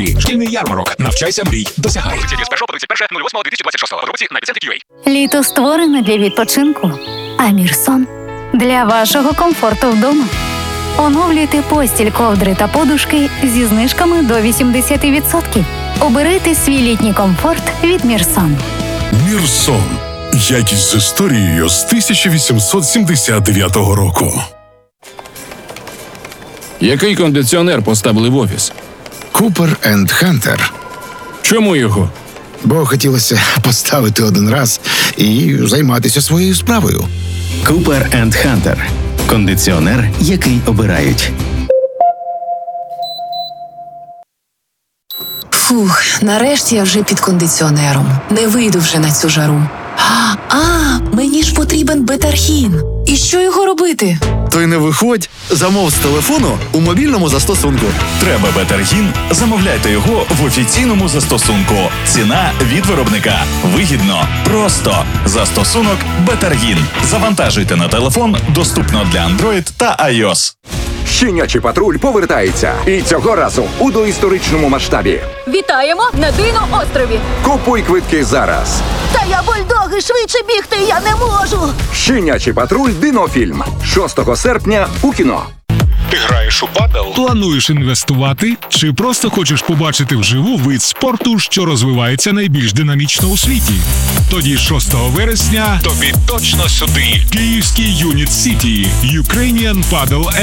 Києві. Шкільний ярмарок. Навчайся, мрій, досягай. З 1 по 31.08.2026. Подробиці на епіцентрі.ua. Літо створене для відпочинку, а Мірсон – для вашого комфорту вдома. Оновлюйте постіль, ковдри та подушки зі знижками до 80%. Оберите свій літній комфорт від Мірсон. Мірсон. Якість з історією з 1879 року. Який кондиціонер поставили в офіс? Купер енд Хантер. Чому його? Бо хотілося поставити один раз і займатися своєю справою. Купер енд Хантер. Кондиціонер, який обирають. Фух, нарешті я вже під кондиціонером. Не вийду вже на цю жару. Мені ж потрібен бетархін. І що його робити? То й не виходь. Замов з телефону у мобільному застосунку. Треба Бетаргін? Замовляйте його в офіційному застосунку. Ціна від виробника. Вигідно. Просто. Застосунок Бетаргін. Завантажуйте на телефон. Доступно для Android та iOS. Щенячий патруль повертається. І цього разу у доісторичному масштабі. Вітаємо на Дино-острові! Купуй квитки зараз. Та я бульдоги, швидше бігти я не можу! Щенячий патруль Динофільм. 6 серпня у кіно. Ти граєш у падл? Плануєш інвестувати? Чи просто хочеш побачити вживу вид спорту, що розвивається найбільш динамічно у світі? Тоді 6 вересня тобі точно сюди. Київський Юніт Сіті. Ukrainian Paddle